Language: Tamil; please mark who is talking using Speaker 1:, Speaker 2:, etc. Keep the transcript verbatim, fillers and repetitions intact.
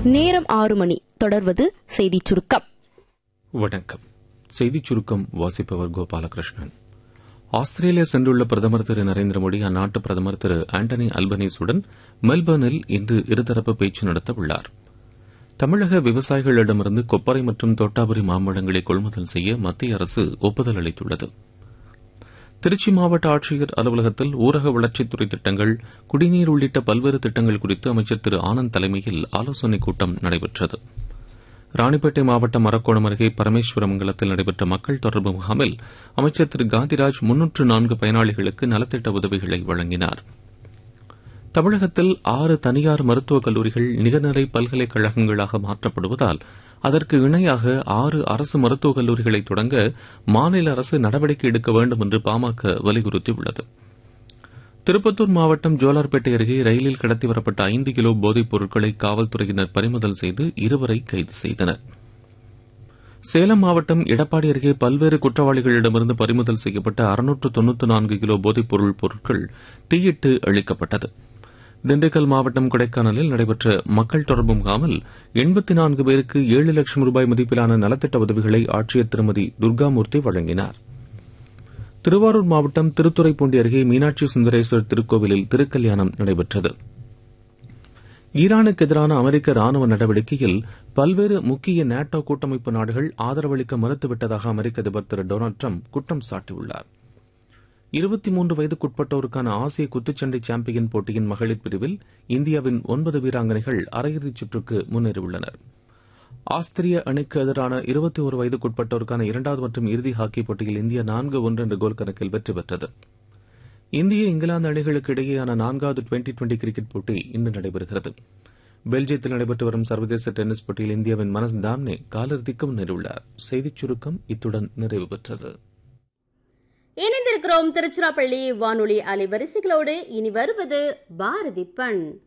Speaker 1: நேரம் ஆறு மணி. தொடர்வது செய்திச் சுருக்கம்.
Speaker 2: வணக்கம். செய்திச் சுருக்கம் வாசிப்பவர் கோபாலகிருஷ்ணன். ஆஸ்திரேலியா சென்றுள்ள பிரதமர் திரு நரேந்திர மோடி அந்நாட்டு பிரதமர் திரு ஆண்டனி அல்பனீஸுடன் மெல்பர்னில் இன்று இருதரப்பு பேச்சு நடத்த உள்ளார். தமிழக விவசாயிகளிடமிருந்து கொப்பரை மற்றும் தோட்டாபுரி மாம்பழங்களை கொள்முதல் செய்ய மத்திய அரசு ஒப்புதல் அளித்துள்ளது. திருச்சி மாவட்ட ஆட்சியர் அலுவலகத்தில் ஊரக வளர்ச்சித்துறை திட்டங்கள், குடிநீர் உள்ளிட்ட பல்வேறு திட்டங்கள் குறித்து அமைச்சர் திரு ஆனந்த் தலைமையில் ஆலோசனைக் கூட்டம் நடைபெற்றது. ராணிப்பேட்டை மாவட்டம் மரக்கோணம் அருகே பரமேஸ்வரமங்கலத்தில் நடைபெற்ற மக்கள் தொடர்பு முகாமில் அமைச்சர் திரு காந்திராஜ் முன்னூற்று நான்கு பயனாளிகளுக்கு நலத்திட்ட உதவிகளை வழங்கினார். தமிழகத்தில் ஆறு தனியார் மருத்துவக் கல்லூரிகள் நிகர்நிலை பல்கலைக்கழகங்களாக மாற்றப்படுவதால் அதற்கு இணையாக ஆறு அரசு மருத்துவக் கல்லூரிகளை தொடங்க மாநில அரசு நடவடிக்கை எடுக்க வேண்டும் என்று பாமக வலியுறுத்தியுள்ளது. திருப்பத்தூர் மாவட்டம் ஜோலார்பேட்டை அருகே ரயிலில் கடத்தி வரப்பட்ட ஐந்து கிலோ போதைப் பொருட்களை காவல்துறையினர் பறிமுதல் செய்து இருவரை கைது செய்தனர். சேலம் மாவட்டம் எடப்பாடி அருகே பல்வேறு குற்றவாளிகளிடமிருந்து பறிமுதல் செய்யப்பட்ட அறுநூற்று தொன்னூற்று நான்கு கிலோ போதைப் பொருள் பொருட்கள் தீயிட்டு அளிக்கப்பட்டது. திண்டுக்கல் மாவட்டம் கொடைக்கானலில் நடைபெற்ற மக்கள் தொடர்பு முகாமில் எண்பத்தி நான்கு பேருக்கு ஏழு லட்சம் ரூபாய் மதிப்பிலான நலத்திட்ட உதவிகளை ஆட்சியர் திருமதி துர்காமூர்த்தி வழங்கினார். திருவாரூர் மாவட்டம் திருத்துறைப்பூண்டி அருகே மீனாட்சி சுந்தரேஸ்வரர் திருக்கோவிலில் திருக்கல்யாணம் நடைபெற்றது. ஈரானுக்கு எதிரான அமெரிக்க ராணுவ நடவடிக்கையில் பல்வேறு முக்கிய நேட்டோ கூட்டமைப்பு நாடுகள் ஆதரவளிக்க மறுத்துவிட்டதாக அமெரிக்க அதிபர் திரு டொனால்டு டிரம்ப் குற்றம் சாட்டியுள்ளார். இருபத்தி மூன்று வயதுக்குட்பட்டோருக்கான ஆசிய குத்துச்சண்டை சாம்பியன் போட்டியின் மகளிர் பிரிவில் இந்தியாவின் ஒன்பது வீராங்கனைகள் அரையிறுதிச் சுற்றுக்கு முன்னேறியுள்ளனர். ஆஸ்திரிய அணிக்கு எதிரான இருபத்தி ஒரு வயதுக்குட்பட்டோருக்கான இரண்டாவது மற்றும் இறுதி ஹாக்கி போட்டியில் இந்தியா நான்கு ஒன்று என்ற கோல் கணக்கில் வெற்றி பெற்றது. இந்திய இங்கிலாந்து அணிகளுக்கு இடையேயான நான்காவது டுவெண்டி டுவெண்டி கிரிக்கெட் போட்டி இன்று நடைபெறுகிறது. பெல்ஜியத்தில் நடைபெற்று வரும் சர்வதேச டென்னிஸ் போட்டியில் இந்தியாவின் மனஸ் தாம்னே காலிறுதிக்கு முன்னேறியுள்ளார். செய்திச் சுருக்கம் இத்துடன் நிறைவு பெற்றது.
Speaker 3: இணைந்திருக்கிறோம் திருச்சிராப்பள்ளி வானொலி அலைவரிசைகளோடு. இனி வருவது பாரதி பண்.